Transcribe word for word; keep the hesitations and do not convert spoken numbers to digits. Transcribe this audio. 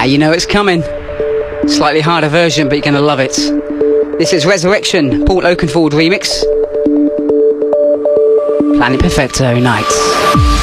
you know it's coming. Slightly harder version, but you're going to love it. This is Resurrection, Paul Oakenfold remix. Planet Perfecto Nights.